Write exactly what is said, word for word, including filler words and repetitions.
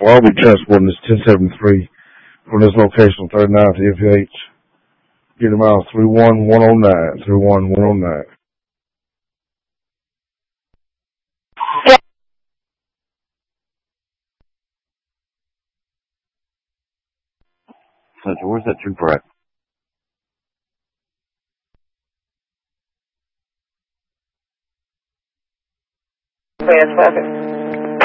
Well, I'll be transporting this ten seventy-three from this location on thirty-nine to F H. Get him out three one one oh nine. three one one oh nine. Central, where's that trooper at? Yes,